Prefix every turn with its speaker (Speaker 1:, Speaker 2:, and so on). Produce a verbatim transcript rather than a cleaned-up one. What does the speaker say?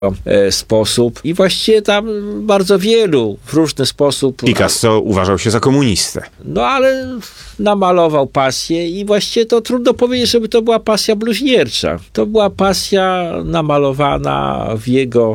Speaker 1: e, sposób i właściwie tam bardzo wielu w różny sposób.
Speaker 2: Picasso uważał się za komunistę.
Speaker 1: No ale namalował pasję i właściwie to trudno powiedzieć, żeby to była pasja bluźniercza. To była pasja namalowana w jego